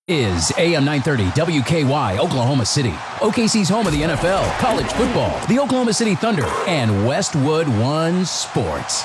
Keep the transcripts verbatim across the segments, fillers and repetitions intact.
Is A M nine thirty W K Y Oklahoma City, O K C's home of the N F L, college football, the Oklahoma City Thunder, and Westwood One Sports.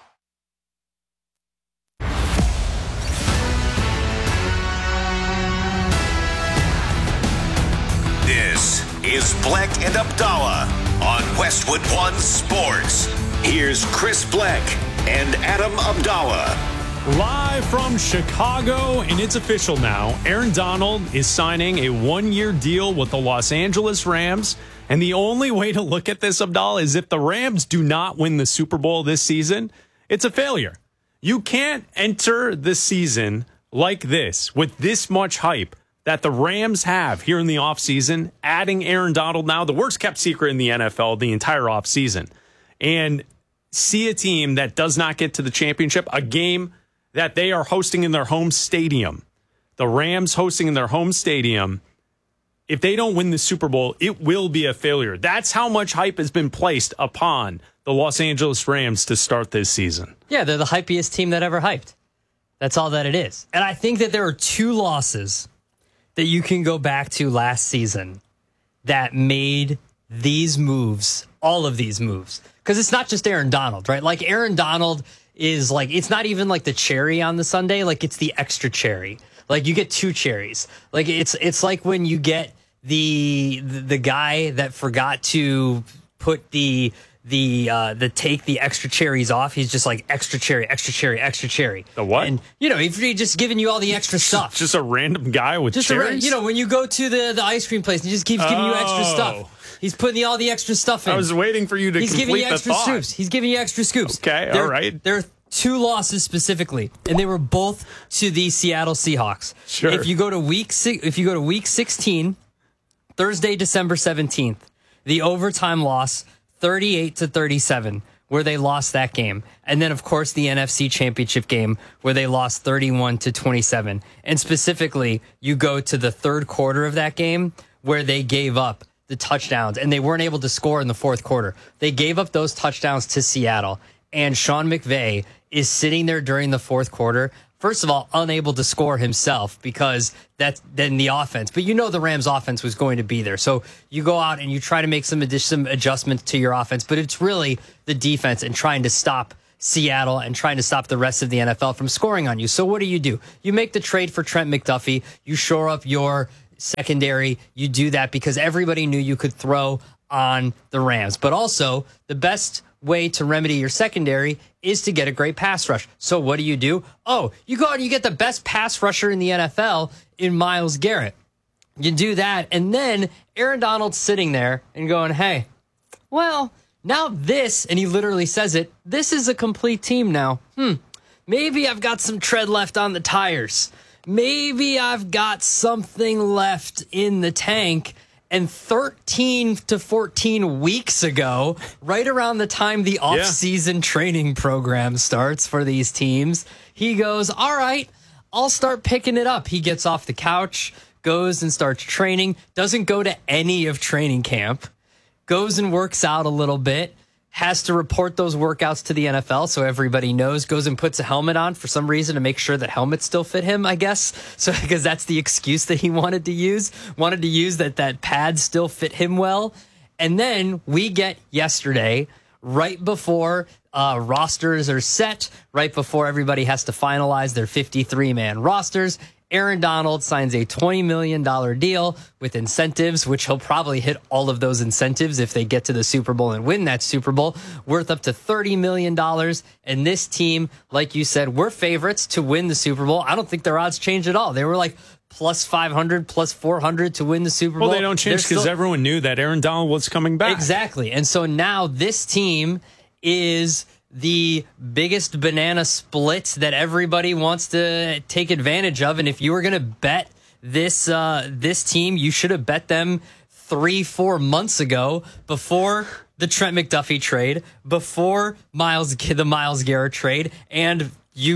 This is Bleck and Abdallah on Westwood One Sports. Here's Chris Bleck and Adam Abdallah. Live from Chicago, and it's official now. Aaron Donald is signing a one-year deal with the Los Angeles Rams. And the only way to look at this, Abdallah, is if the Rams do not win the Super Bowl this season, it's a failure. You can't enter the season like this with this much hype that the Rams have here in the offseason, adding Aaron Donald now, the worst-kept secret in the N F L the entire offseason, and see a team that does not get to the championship, a game that they are hosting in their home stadium. The Rams hosting in their home stadium. If they don't win the Super Bowl, it will be a failure. That's how much hype has been placed upon the Los Angeles Rams to start this season. Yeah, they're the hypiest team that ever hyped. That's all that it is. And I think that there are two losses that you can go back to last season that made these moves, all of these moves. Because it's not just Aaron Donald, right? Like Aaron Donald is like, it's not even like the cherry on the sundae, like it's the extra cherry. Like you get two cherries. Like it's it's like when you get the the, the guy that forgot to put the the uh the take the extra cherries off. He's just like extra cherry, extra cherry, extra cherry. The what? And you know, he's just giving you all the extra stuff. Just a random guy with just cherries? A, you know, when you go to the, the ice cream place and he just keeps giving oh. you extra stuff. He's putting all the extra stuff in. I was waiting for you to He's complete giving you the extra thought. scoops. He's giving you extra scoops. Okay, there, all right. There are two losses specifically, and they were both to the Seattle Seahawks. Sure. If you go to week six, if you go to week sixteen, Thursday, December seventeenth, the overtime loss, thirty-eight to thirty-seven, where they lost that game. And then, of course, the N F C Championship game where they lost thirty-one to twenty-seven. And specifically, you go to the third quarter of that game where they gave up the touchdowns, and they weren't able to score in the fourth quarter. They gave up those touchdowns to Seattle, and Sean McVay is sitting there during the fourth quarter, first of all, unable to score himself because that's then the offense. But you know the Rams' offense was going to be there. So you go out and you try to make some addition, some adjustments to your offense, but it's really the defense and trying to stop Seattle and trying to stop the rest of the N F L from scoring on you. So what do you do? You make the trade for Trent McDuffie. You shore up your secondary. You do that because everybody knew you could throw on the Rams. But also, the best way to remedy your secondary is to get a great pass rush. So what do you do? Oh, you go out and you get the best pass rusher in the N F L in Myles Garrett. You do that, and then Aaron Donald's sitting there and going, hey, well, now this, and he literally says it, this is a complete team now. Hmm, maybe I've got some tread left on the tires. Maybe I've got something left in the tank. And thirteen to fourteen weeks ago, right around the time the off-season yeah. training program starts for these teams, he goes, all right, I'll start picking it up. He gets off the couch, goes and starts training, doesn't go to any of training camp, goes and works out a little bit, has to report those workouts to the N F L so everybody knows, goes and puts a helmet on for some reason to make sure that helmets still fit him, I guess. So because that's the excuse that he wanted to use, wanted to use that that pad still fit him well. And then we get yesterday, right before uh, rosters are set, right before everybody has to finalize their fifty-three man rosters, Aaron Donald signs a twenty million dollars deal with incentives, which he'll probably hit all of those incentives if they get to the Super Bowl and win that Super Bowl, worth up to thirty million dollars. And this team, like you said, we're favorites to win the Super Bowl. I don't think their odds changed at all. They were like plus five hundred, plus four hundred to win the Super Bowl. Well, they don't change because still... everyone knew that Aaron Donald was coming back. Exactly. And so now this team is the biggest banana split that everybody wants to take advantage of. And if you were going to bet this uh, this team, you should have bet them three, four months ago before the Trent McDuffie trade, before Myles the Myles Garrett trade, and you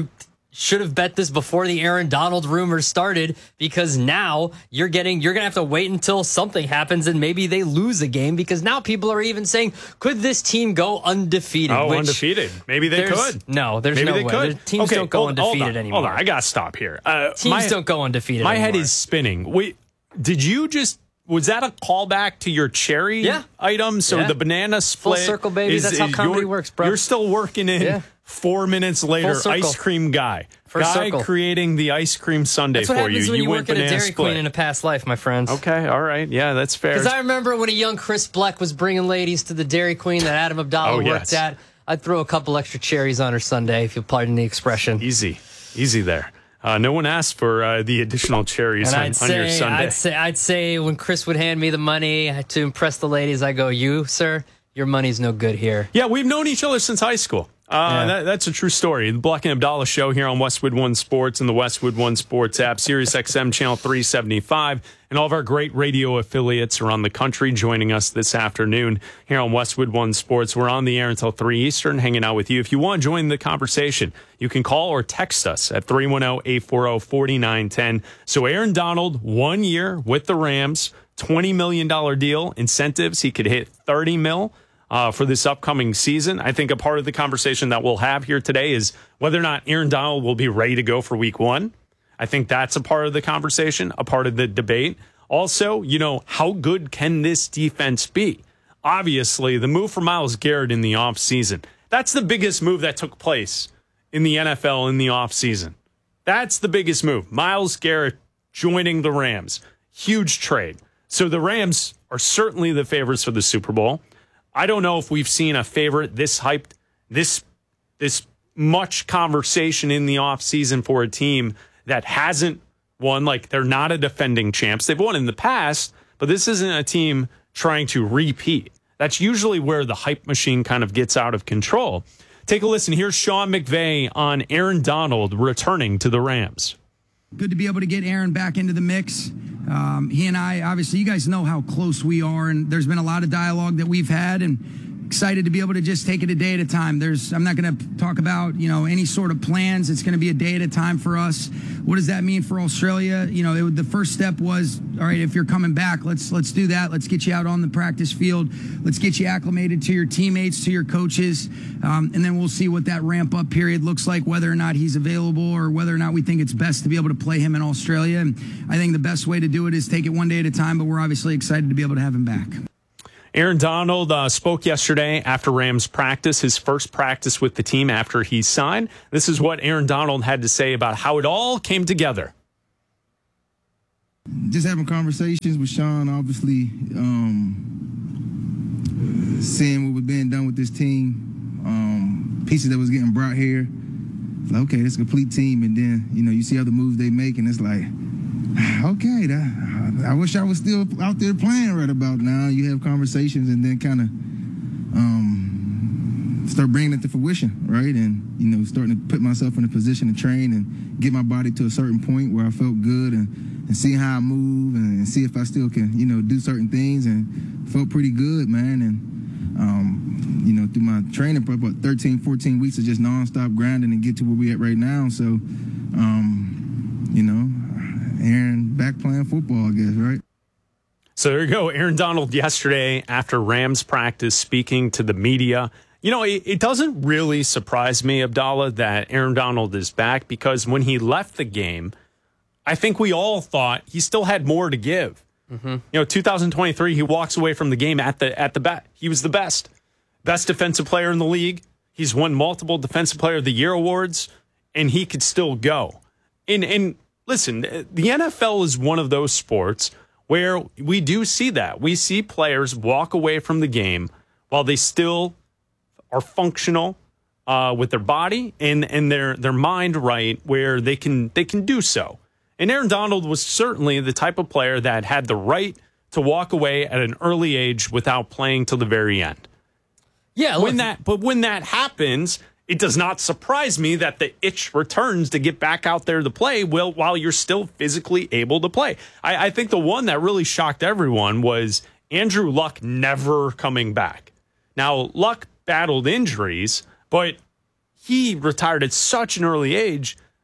should have bet this before the Aaron Donald rumors started, because now you're getting you're gonna have to wait until something happens and maybe they lose a game, because now people are even saying, could this team go undefeated? Oh, Which undefeated. Maybe they could. No, there's Maybe no they way. could. The teams okay, don't go hold, undefeated hold on, anymore. Hold on, I gotta stop here. Uh, Teams my, don't go undefeated My anymore. head is spinning. Wait, did you just... Was that a callback to your cherry yeah. item? So yeah. the banana split. Full circle, baby. Is, That's how comedy works, bro. You're still working in yeah. four minutes later. Full circle. Ice cream guy. First guy circle. creating the ice cream sundae That's what for happens you. when you, you work at a Dairy split. Queen in a past life, my friends. Okay, all right. Yeah, that's fair. Because I remember when a young Chris Bleck was bringing ladies to the Dairy Queen that Adam Abdallah Oh, worked yes. at. I'd throw a couple extra cherries on her sundae, if you'll pardon the expression. Easy. Easy there. Uh, no one asked for uh, the additional cherries And on, I'd on say, your sundae. I'd say, I'd say when Chris would hand me the money to impress the ladies, I go, you, sir, your money's no good here. Yeah, we've known each other since high school. Uh, Yeah. that, that's a true story. The Bleck and Abdallah show here on Westwood One Sports and the Westwood One Sports app, Sirius X M channel three seventy-five, and all of our great radio affiliates around the country joining us this afternoon here on Westwood One Sports. We're on the air until three Eastern, hanging out with you. If you want to join the conversation, you can call or text us at three one zero, eight four zero, four nine one zero. So Aaron Donald, one year with the Rams, twenty million dollars deal, incentives. He could hit thirty mil. Uh, for this upcoming season. I think a part of the conversation that we'll have here today is whether or not Aaron Donald will be ready to go for week one. I think that's a part of the conversation, a part of the debate. Also, you know, how good can this defense be? Obviously, the move for Myles Garrett in the offseason, that's the biggest move that took place in the N F L in the offseason. That's the biggest move. Myles Garrett joining the Rams. Huge trade. So the Rams are certainly the favorites for the Super Bowl. I don't know if we've seen a favorite this hyped, this this much conversation in the offseason for a team that hasn't won. Like, they're not a defending champs. They've won in the past, but this isn't a team trying to repeat. That's usually where the hype machine kind of gets out of control. Take a listen. Here's Sean McVay on Aaron Donald returning to the Rams. Good to be able to get Aaron back into the mix. Um, he and I, obviously, you guys know how close we are, and there's been a lot of dialogue that we've had, and excited to be able to just take it a day at a time. There's, I'm not going to talk about, you know, any sort of plans. It's going to be a day at a time for us. What does that mean for Australia? You know, it, the first step was, all right, if you're coming back, let's let's do that. Let's get you out on the practice field. Let's get you acclimated to your teammates, to your coaches, um, and then we'll see what that ramp up period looks like, whether or not he's available or whether or not we think it's best to be able to play him in Australia. And I think the best way to do it is take it one day at a time, but we're obviously excited to be able to have him back. Aaron Donald uh, spoke yesterday after Rams practice, his first practice with the team after he signed. This is what Aaron Donald had to say about how it all came together. Just having conversations with Sean, obviously, um, seeing what was being done with this team, um, pieces that was getting brought here. Like, okay, it's a complete team, and then, you know, you see other moves they make, and it's like, okay, that, I wish I was still out there playing right about now. You have conversations and then kind of um, start bringing it to fruition, right? And, you know, starting to put myself in a position to train and get my body to a certain point where I felt good and, and see how I move and, and see if I still can, you know, do certain things, and felt pretty good, man. And, um, you know, through my training, probably about thirteen, fourteen weeks of just nonstop grinding and get to where we at right now. So, um, you know, Aaron back playing football, I guess, right? So there you go. Aaron Donald yesterday after Rams practice speaking to the media. You know, it, it doesn't really surprise me, Abdallah, that Aaron Donald is back, because when he left the game, I think we all thought he still had more to give. Mm-hmm. You know, two thousand twenty-three, he walks away from the game at the at the bat. He was the best. Best defensive player in the league. He's won multiple Defensive Player of the Year awards, and he could still go. And, and listen, the N F L is one of those sports where we do see that. We see players walk away from the game while they still are functional uh, with their body and, and their, their mind right, where they can they can do so. And Aaron Donald was certainly the type of player that had the right to walk away at an early age without playing till the very end. Yeah, look, when that, but when that happens, it does not surprise me that the itch returns to get back out there to play while, while you're still physically able to play. I, I think the one that really shocked everyone was Andrew Luck never coming back. Now, Luck battled injuries, but he retired at such an early age.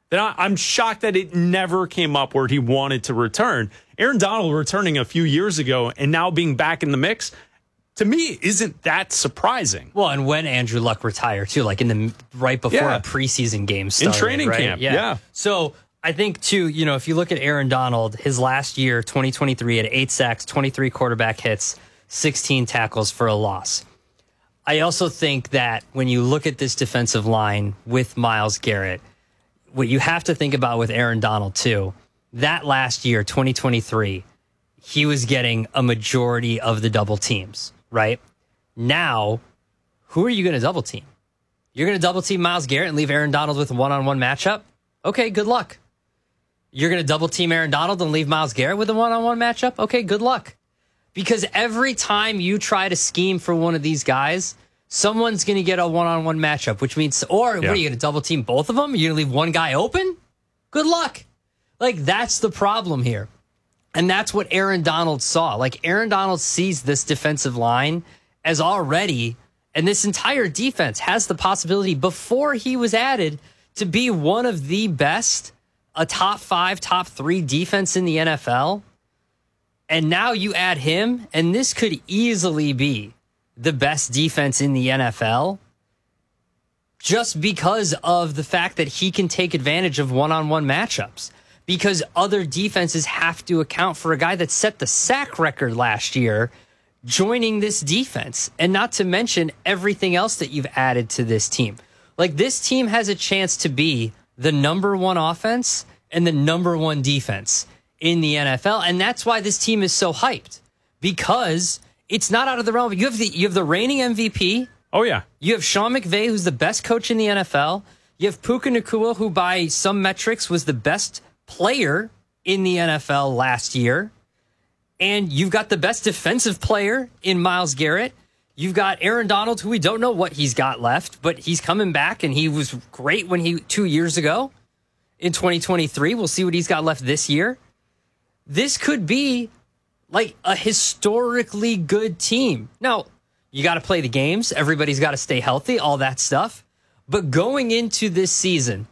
then I, I'm shocked that it never came up where he wanted to return. Aaron Donald returning a few years ago and now being back in the mix, to me, isn't that surprising. Well, and when Andrew Luck retired, too, like in the right before Yeah. a preseason game started. In training right? camp, yeah. So I think, too, you know, if you look at Aaron Donald, his last year, twenty twenty-three, had eight sacks, twenty-three quarterback hits, sixteen tackles for a loss. I also think that when you look at this defensive line with Myles Garrett, what you have to think about with Aaron Donald, too, that last year, twenty twenty-three, he was getting a majority of the double teams, right? Now, who are you going to double team? You're going to double team Myles Garrett and leave Aaron Donald with a one-on-one matchup? Okay, good luck. You're going to double team Aaron Donald and leave Myles Garrett with a one-on-one matchup? Okay, good luck. Because every time you try to scheme for one of these guys, someone's going to get a one-on-one matchup, which means, or Yeah. what are you going to double team both of them? You're going to leave one guy open? Good luck. Like, that's the problem here. And that's what Aaron Donald saw. Like, Aaron Donald sees this defensive line as already, and this entire defense has the possibility before he was added to be one of the best, a top five, top three defense in the N F L. And now you add him, and this could easily be the best defense in the N F L just because of the fact that he can take advantage of one-on-one matchups. Because other defenses have to account for a guy that set the sack record last year joining this defense. And not to mention everything else that you've added to this team. Like, this team has a chance to be the number one offense and the number one defense in the N F L. And that's why this team is so hyped. Because it's not out of the realm. You have the, you have the reigning M V P. Oh, yeah. You have Sean McVay, who's the best coach in the N F L. You have Puka Nacua, who by some metrics was the best player in the N F L last year. And you've got the best defensive player in Myles Garrett. You've got Aaron Donald, who we don't know what he's got left, but he's coming back, and he was great when he two years ago in twenty twenty-three. We'll see what he's got left this year. This could be like a historically good team. Now, you got to play the games. Everybody's got to stay healthy, all that stuff. But going into this season,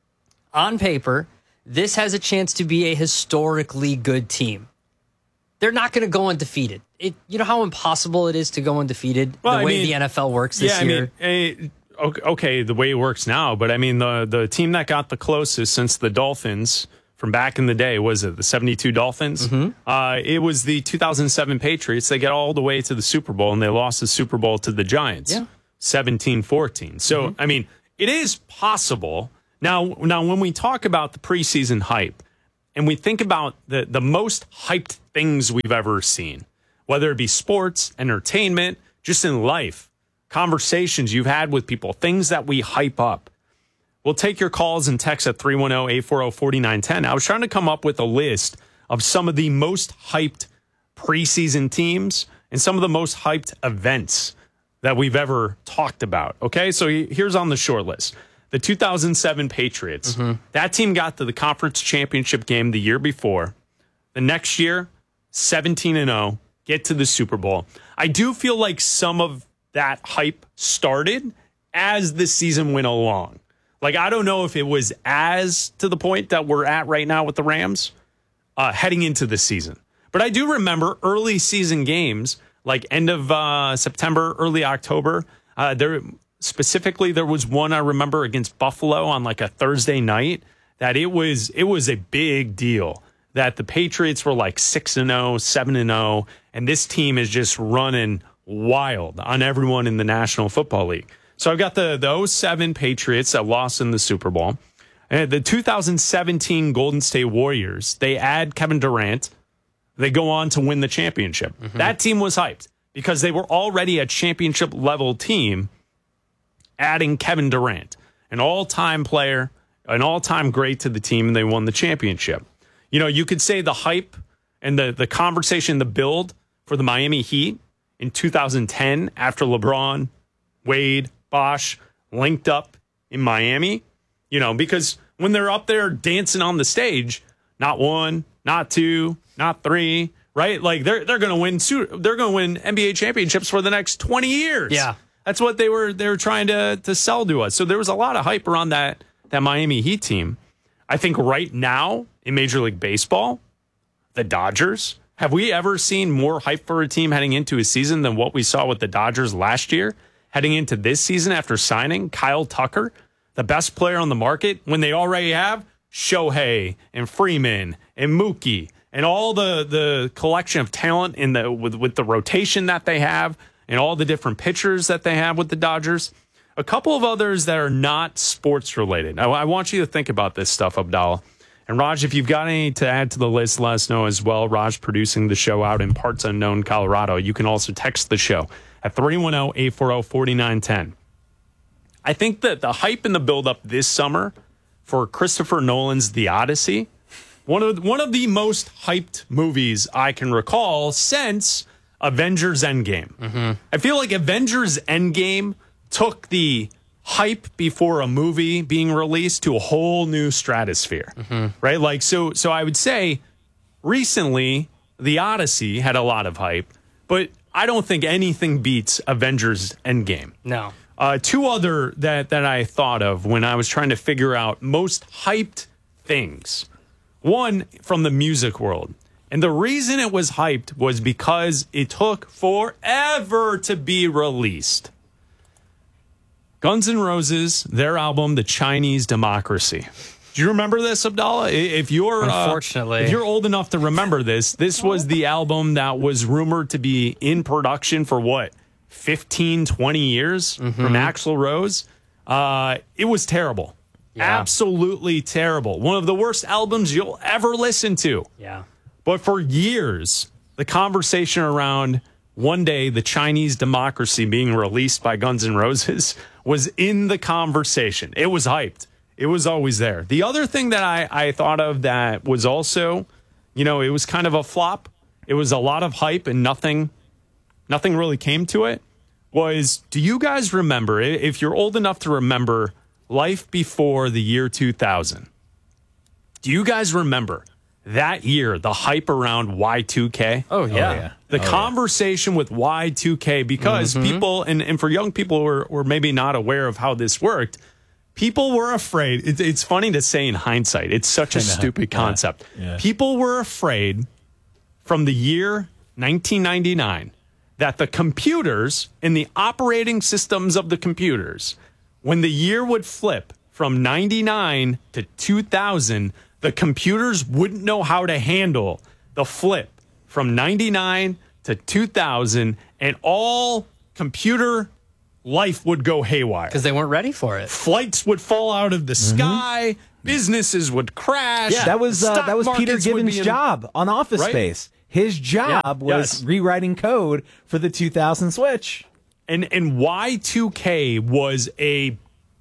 on paper, this has a chance to be a historically good team. They're not going to go undefeated. It, you know how impossible it is to go undefeated Well, the I way mean, the N F L works this yeah, year? I mean, eh, okay, okay, the way it works now, but I mean, the, the team that got the closest since the Dolphins from back in the day, was it the seventy-two Dolphins? Mm-hmm. Uh, it was the two thousand seven Patriots. They got all the way to the Super Bowl, and they lost the Super Bowl to the Giants, Yeah. seventeen fourteen. So, Mm-hmm. I mean, it is possible. Now, now, when we talk about the preseason hype, and we think about the, the most hyped things we've ever seen, whether it be sports, entertainment, just in life, conversations you've had with people, things that we hype up. We'll take your calls and texts at three one zero, eight four zero, four nine one zero. I was trying to come up with a list of some of the most hyped preseason teams and some of the most hyped events that we've ever talked about. Okay, so here's on the short list. The two thousand seven Patriots, Mm-hmm. that team got to the conference championship game the year before. The next year, seventeen and oh, get to the Super Bowl. I do feel like some of that hype started as the season went along. Like, I don't know if it was as to the point that we're at right now with the Rams uh, heading into the season. But I do remember early season games, like end of uh, September, early October. Uh, there specifically, there was one I remember against Buffalo on like a Thursday night that it was it was a big deal that the Patriots were like six and oh, seven and oh, and this team is just running wild on everyone in the National Football League. So I've got the the oh seven Patriots that lost in the Super Bowl. And the two thousand seventeen Golden State Warriors, they add Kevin Durant. They go on to win the championship. Mm-hmm. That team was hyped because they were already a championship level team, adding Kevin Durant, an all-time player, an all-time great to the team, and they won the championship. You know, you could say the hype and the, the conversation, the build for the Miami Heat in two thousand ten after LeBron, Wade, Bosh linked up in Miami, you know, because when they're up there dancing on the stage, not one, not two, not three, right? Like they're they're going to win they're going to win N B A championships for the next twenty years. Yeah. That's what they were they were trying to to sell to us. So there was a lot of hype around that that Miami Heat team. I think right now in Major League Baseball, the Dodgers, have we ever seen more hype for a team heading into a season than what we saw with the Dodgers last year? Heading into this season after signing Kyle Tucker, the best player on the market, when they already have Shohei and Freeman and Mookie and all the, the collection of talent in the with, with the rotation that they have and all the different pitchers that they have with the Dodgers. A couple of others that are not sports related. I, I want you to think about this stuff, Abdallah. And Raj, if you've got any to add to the list, let us know as well. Raj producing the show out in parts unknown, Colorado. You can also text the show at three one zero, eight four zero, four nine one zero. I think that the hype and the buildup this summer for Christopher Nolan's The Odyssey, one of one of the most hyped movies I can recall since Avengers Endgame. Mm-hmm. I feel like Avengers Endgame took the hype before a movie being released to a whole new stratosphere, mm-hmm. right? Like, so, so I would say recently The Odyssey had a lot of hype, but I don't think anything beats Avengers Endgame. No. Uh, two other that, that I thought of when I was trying to figure out most hyped things. One from the music world. And the reason it was hyped was because it took forever to be released. Guns N' Roses, their album, The Chinese Democracy. Do you remember this, Abdallah? If you're Unfortunately. Uh, if you're old enough to remember this, this was the album that was rumored to be in production for what, fifteen, twenty years mm-hmm. from Axl Rose. Uh, it was terrible. Yeah. Absolutely terrible. One of the worst albums you'll ever listen to. Yeah. But for years, the conversation around one day the Chinese Democracy being released by Guns N' Roses was in the conversation. It was hyped. It was always there. The other thing that I, I thought of that was also, you know, it was kind of a flop. It was a lot of hype and nothing, nothing really came to it. Was, do you guys remember, if you're old enough to remember life before the year two thousand, do you guys remember that year, the hype around Y two K? Oh, yeah. Oh, yeah. The oh, conversation yeah. with Y two K, because mm-hmm. people, and, and for young people who were, were maybe not aware of how this worked, people were afraid. It, it's funny to say in hindsight. It's such a stupid concept. Yeah. Yeah. People were afraid from the year nineteen ninety-nine that the computers and the operating systems of the computers, when the year would flip from ninety-nine to two thousand, the computers wouldn't know how to handle the flip from ninety-nine to two thousand, and all computer life would go haywire. Because they weren't ready for it. Flights would fall out of the mm-hmm. sky. Businesses would crash. Yeah, that was uh, that was Peter Gibbons' in, job on Office right? Space. His job yeah, was yes. rewriting code for the two thousand Switch. And and Y two K was a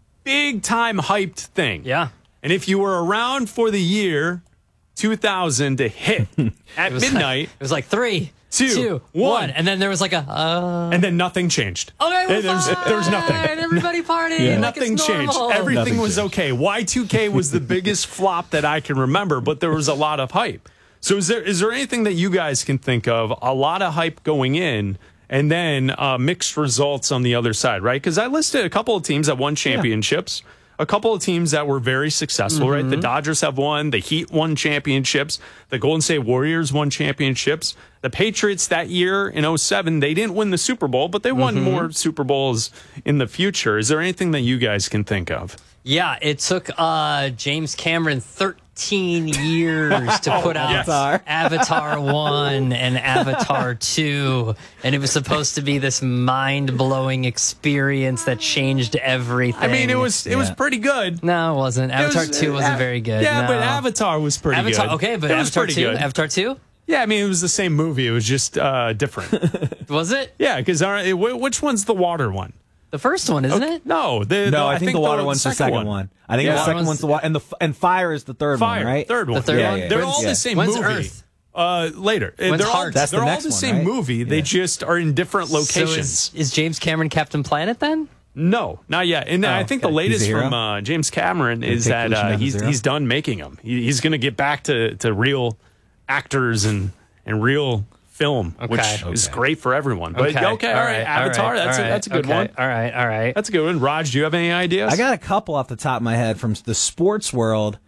big time hyped thing. Yeah. And if you were around for the year two thousand to hit at it midnight, like, it was like three, two, two one. one, and then there was like a, uh... and then nothing changed. Okay, we're there's, fine. there's nothing. Everybody partying. Yeah. Like nothing it's changed. normal. Everything nothing was changed. okay. Y two K was the biggest flop that I can remember, but there was a lot of hype. So is there is there anything that you guys can think of? A lot of hype going in, and then uh, mixed results on the other side, right? Because I listed a couple of teams that won championships. Yeah. A couple of teams that were very successful, mm-hmm. right? The Dodgers have won. The Heat won championships. The Golden State Warriors won championships. The Patriots that year in oh seven, they didn't win the Super Bowl, but they won mm-hmm. more Super Bowls in the future. Is there anything that you guys can think of? Yeah, it took uh, James Cameron thirteen years to put out Avatar. Avatar one and Avatar two, and it was supposed to be this mind-blowing experience that changed everything. I mean, it was it yeah. was pretty good. No, it wasn't. Avatar was, two wasn't uh, very good. Yeah, no. but Avatar was pretty Avatar, good. Okay, but it was Avatar pretty two? good. Avatar two? Yeah, I mean, it was the same movie. It was just uh, different. Was it? Yeah, because which one's the water one? The first one, isn't okay. it? No, the, no. the, I, think think the water the one's the second one. one. I think yeah. the second one's the water, and the and fire is the third fire, one, right? Third one. The third yeah, one. Yeah. They're When's, all yeah. the same When's movie. Earth? Uh, later. When's they're all, Heart? That's they're the all next the one, same right? movie. Yeah. They just are in different locations. So is, is James Cameron Captain Planet then? No, not yet. And oh, I think okay. the latest He's a hero? from uh, James Cameron They is take that Lucian uh, as a he's zero? he's done making them. He, he's going to get back to, to real actors and, and real film, Okay. which Okay. is great for everyone. But okay, okay all all right, right, Avatar, all right, that's all a, right, that's a good okay, one. All right, all right. That's a good one. Raj, do you have any ideas? I got a couple off the top of my head from the sports world.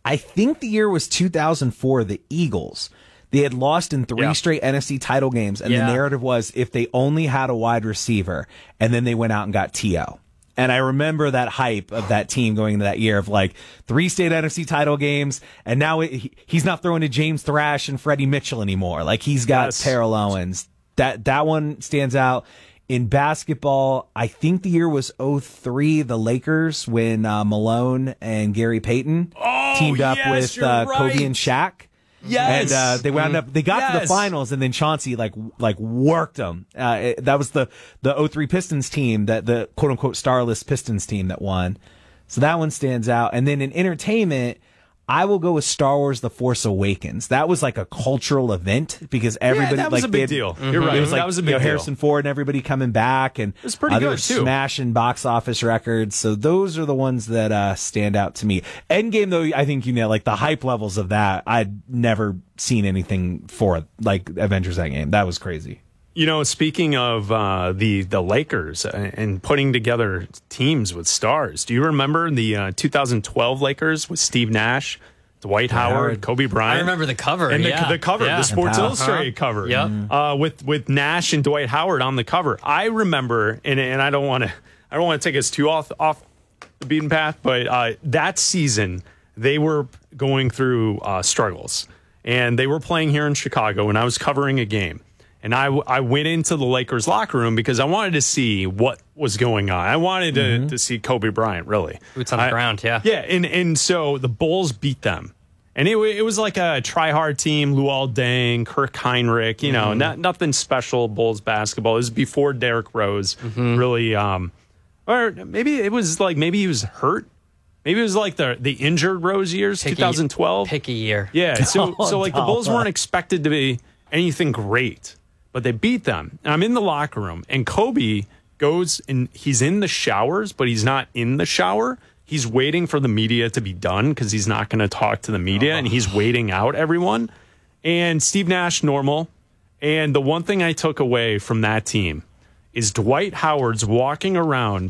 I think the year was two thousand four, the Eagles. They had lost in three yeah. straight N F C title games, and Yeah. the narrative was if they only had a wide receiver, and then they went out and got T O. And I remember that hype of that team going into that year of like three state N F C title games, and now it, he, he's not throwing to James Thrash and Freddie Mitchell anymore. Like he's got Yes. Terrell Owens. That that one stands out. In basketball, I think the year was oh three, the Lakers, when uh, Malone and Gary Payton Oh, teamed up yes, with you're uh, right. Kobe and Shaq. Yes. And uh, they wound up, they got to the Yes. finals, and then Chauncey like like worked them. Uh, it, that was the the oh three Pistons team, that the quote unquote starless Pistons team that won. So that one stands out. And then in entertainment, I will go with Star Wars: The Force Awakens. That was like a cultural event because everybody yeah, that was like a big they- deal. You're right. It was like that was a you big know, deal. Harrison Ford and everybody coming back, and it was pretty uh, they good were too. smashing box office records. So those are the ones that uh, stand out to me. Endgame, though, I think you know, like the hype levels of that, I'd never seen anything for it, like Avengers Endgame. That was crazy. You know, speaking of uh, the the Lakers and putting together teams with stars, do you remember the uh, two thousand twelve Lakers with Steve Nash, Dwight Howard, Howard. Kobe Bryant? I remember the cover. And the, yeah. the cover, yeah. the Sports Powell. Illustrated cover, Yep. uh, with with Nash and Dwight Howard on the cover. I remember, and and I don't want to, I don't want to take us too off off the beaten path, but uh, that season they were going through uh, struggles, and they were playing here in Chicago, and I was covering a game. And I, I went into the Lakers locker room because I wanted to see what was going on. I wanted to, Mm-hmm. to see Kobe Bryant, really. Boots on the I- ground, yeah. Yeah, and, and so the Bulls beat them. And it, wa- it was like a try-hard team, Luol Deng, Kirk Heinrich, you know, Mm-hmm. not, nothing special Bulls basketball. It was before Derrick Rose Mm-hmm. really, um, or maybe it was like, maybe he was hurt. Maybe it was like the, the injured Rose years, Pick a- twenty twelve. Pick a year. Yeah, so Oh, so like the Bulls Dolph. weren't expected to be anything great, but they beat them. And I'm in the locker room, and Kobe goes and he's in the showers, but he's not in the shower. He's waiting for the media to be done because he's not going to talk to the media, and he's waiting out everyone. And Steve Nash, normal. And the one thing I took away from that team is Dwight Howard's walking around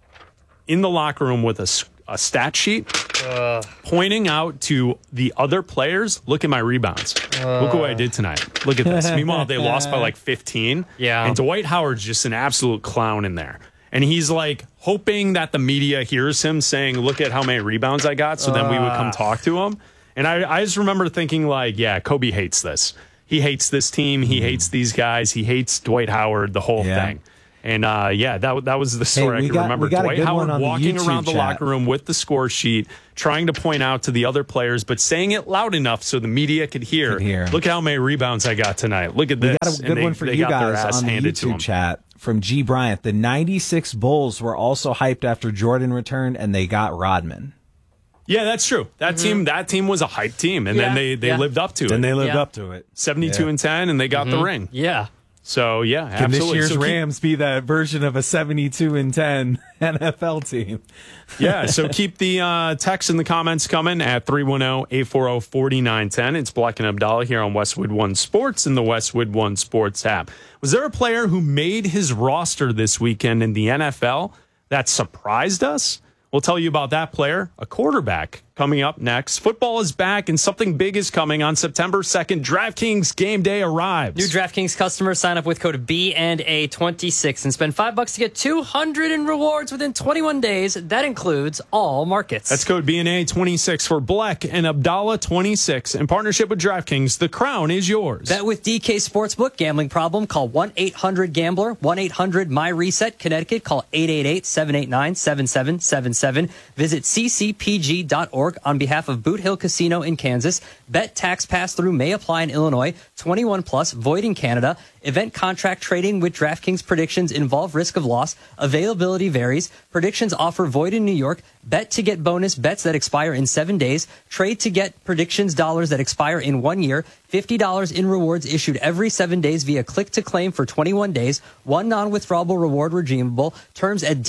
in the locker room with a, s- a stat sheet, pointing out to the other players, look at my rebounds. Look what I did tonight. Look at this. Meanwhile, they lost by like fifteen. Yeah. And Dwight Howard's just an absolute clown in there. And he's like hoping that the media hears him saying, look at how many rebounds I got. So then we would come talk to him. And I, I just remember thinking like, yeah, Kobe hates this. He hates this team. He hates these guys. He hates Dwight Howard, the whole Yeah. thing. And uh, yeah, that that was the story we I could got- remember. we got a Dwight good Howard one on the walking YouTube around the chat. locker room with the score sheet, trying to point out to the other players, but saying it loud enough so the media could hear. Could hear. Look at how many rebounds I got tonight. Look at We this. got a And good they- one for they you got their guys ass on the handed to YouTube them. chat from G Bryant. The ninety-six Bulls were also hyped after Jordan returned, and they got Rodman. Yeah, that's true. That team, that team was a hype team, and Yeah, then they, they yeah. lived up to it. And they lived Yeah. up to it. seventy-two Yeah. and ten, and they got the ring. Yeah. So yeah, Can absolutely. this year's So keep- Rams be that version of a seventy-two and ten N F L team? Yeah, so keep the uh, text and the comments coming at three one zero, eight four zero, four nine one zero. It's Black and Abdallah here on Westwood One Sports and the Westwood One Sports app. Was there a player who made his roster this weekend in the N F L that surprised us? We'll tell you about that player, a quarterback, coming up next. Football is back, and something big is coming on September second. DraftKings Game Day arrives. New DraftKings customers sign up with code B and A twenty-six and spend five bucks to get two hundred in rewards within twenty-one days. That includes all markets. That's code B N A twenty-six for Black and Abdallah twenty-six. In partnership with DraftKings, the crown is yours. Bet with D K Sportsbook. Gambling problem? Call one eight hundred gambler. one eight hundred my reset. Connecticut. Call eight eight eight, seven eight nine, seven seven seven seven. Visit c c p g dot org on behalf of Boot Hill Casino in Kansas. Bet tax pass-through may apply in Illinois. twenty-one plus, void in Canada. Event contract trading with DraftKings predictions involve risk of loss. Availability varies. Predictions offer void in New York. Bet to get bonus bets that expire in seven days. Trade to get predictions dollars that expire in one year. fifty dollars in rewards issued every seven days via click to claim for twenty-one days. One non-withdrawable reward redeemable. Terms at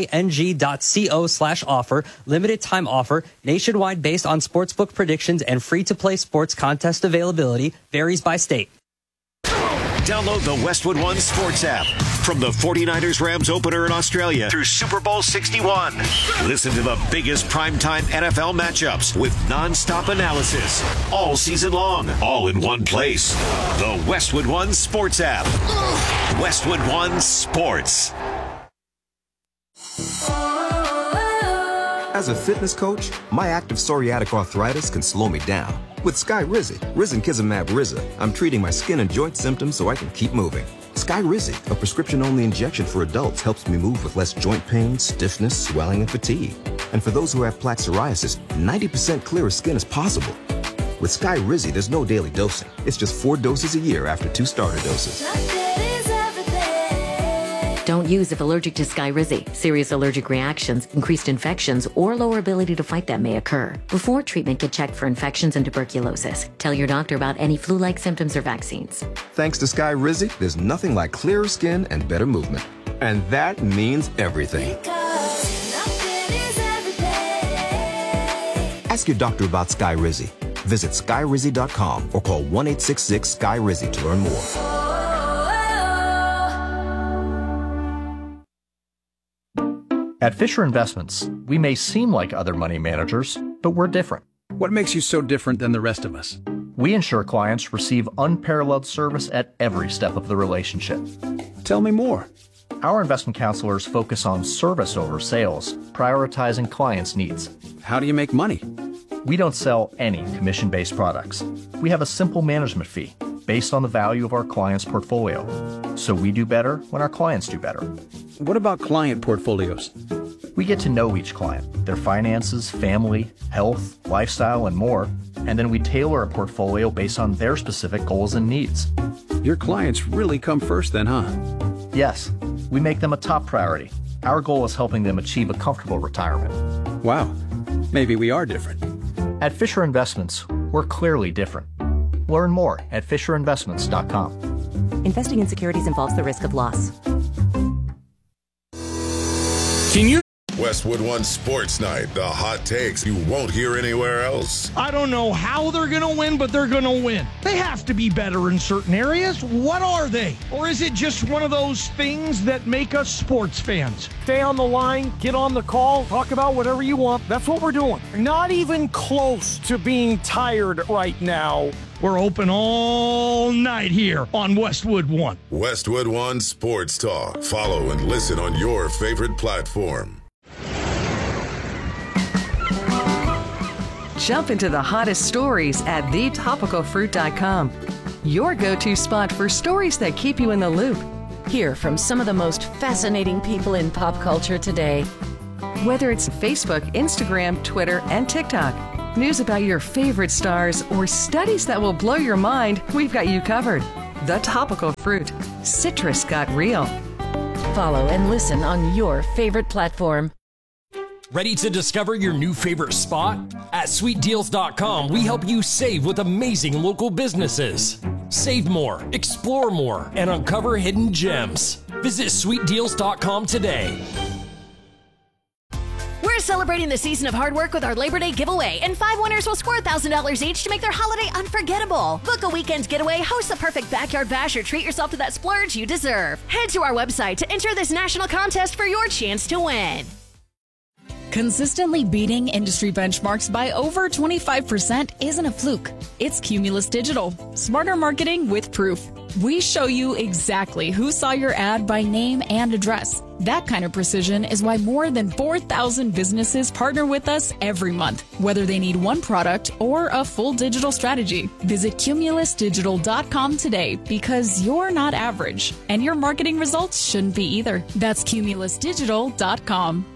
dkng.co slash offer. Limited time offer. Nationwide based on sportsbook predictions and free-to-play sports contest availability. Varies by state. Download the Westwood One Sports app. From the forty-niners Rams opener in Australia through Super Bowl sixty-one. Listen to the biggest primetime N F L matchups with nonstop analysis all season long, all in one place. The Westwood One Sports app. Westwood One Sports. As a fitness coach, my active psoriatic arthritis can slow me down. With Skyrizi, Risankizumab Riza, I'm treating my skin and joint symptoms so I can keep moving. Skyrizi, a prescription-only injection for adults, helps me move with less joint pain, stiffness, swelling, and fatigue. And for those who have plaque psoriasis, ninety percent clearer skin is possible. With Skyrizi, there's no daily dosing. It's just four doses a year after two starter doses. Don't use if allergic to Skyrizi. Serious allergic reactions, increased infections, or lower ability to fight them may occur. Before treatment, get checked for infections and tuberculosis. Tell your doctor about any flu-like symptoms or vaccines. Thanks to Skyrizi, there's nothing like clearer skin and better movement. And that means everything. Ask your doctor about Skyrizi. Visit Skyrizi dot com or call one eight six six Sky Rizi to learn more. At Fisher Investments, we may seem like other money managers, but we're different. What makes you so different than the rest of us? We ensure clients receive unparalleled service at every step of the relationship. Tell me more. Our investment counselors focus on service over sales, prioritizing clients' needs. How do you make money? We don't sell any commission-based products. We have a simple management fee based on the value of our clients' portfolio. So we do better when our clients do better. What about client portfolios? We get to know each client, their finances, family, health, lifestyle, and more, and then we tailor a portfolio based on their specific goals and needs. Your clients really come first then, huh? Yes, we make them a top priority. Our goal is helping them achieve a comfortable retirement. Wow, maybe we are different. At Fisher Investments, we're clearly different. Learn more at Fisher Investments dot com. Investing in securities involves the risk of loss. Can you? Westwood One Sports Night, the hot takes you won't hear anywhere else. I don't know how they're going to win, but they're going to win. They have to be better in certain areas. What are they? Or is it just one of those things that make us sports fans? Stay on the line, get on the call, talk about whatever you want. That's what we're doing. Not even close to being tired right now. We're open all night here on Westwood One. Westwood One Sports Talk. Follow and listen on your favorite platform. Jump into the hottest stories at the topical fruit dot com. Your go-to spot for stories that keep you in the loop. Hear from some of the most fascinating people in pop culture today. Whether it's Facebook, Instagram, Twitter, and TikTok, news about your favorite stars, or studies that will blow your mind, we've got you covered. The Topical Fruit. Citrus got real. Follow and listen on your favorite platform. Ready to discover your new favorite spot? At sweet deals dot com, we help you save with amazing local businesses. Save more, explore more, and uncover hidden gems. Visit sweet deals dot com today. We're celebrating the season of hard work with our Labor Day giveaway, and five winners will score one thousand dollars each to make their holiday unforgettable. Book a weekend getaway, host the perfect backyard bash, or treat yourself to that splurge you deserve. Head to our website to enter this national contest for your chance to win. Consistently beating industry benchmarks by over twenty-five percent isn't a fluke. It's Cumulus Digital. Smarter marketing with proof. We show you exactly who saw your ad by name and address. That kind of precision is why more than four thousand businesses partner with us every month, whether they need one product or a full digital strategy. Visit Cumulus Digital dot com today, because you're not average, and your marketing results shouldn't be either. That's Cumulus Digital dot com.